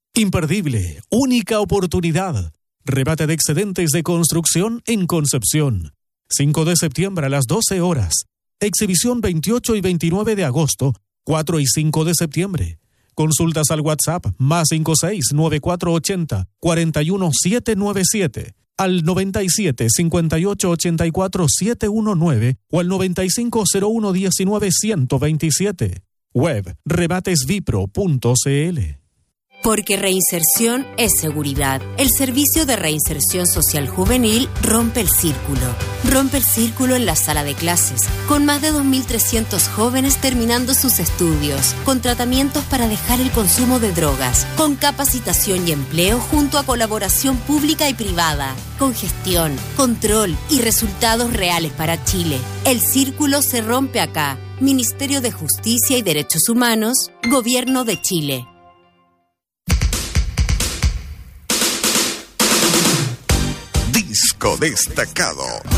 Imperdible, única oportunidad. Rebate de excedentes de construcción en Concepción. 5 de septiembre a las 12 horas. Exhibición 28 y 29 de agosto, 4 y 5 de septiembre. Consultas al WhatsApp +56 9480 41797 al 97 58 84 719 o al 95 01 19 127. Web rebatesvipro.cl. Porque reinserción es seguridad. El Servicio de Reinserción Social Juvenil rompe el círculo. Rompe el círculo en la sala de clases, con más de 2.300 jóvenes terminando sus estudios, con tratamientos para dejar el consumo de drogas, con capacitación y empleo junto a colaboración pública y privada, con gestión, control y resultados reales para Chile. El círculo se rompe acá. Ministerio de Justicia y Derechos Humanos, Gobierno de Chile. Disco destacado.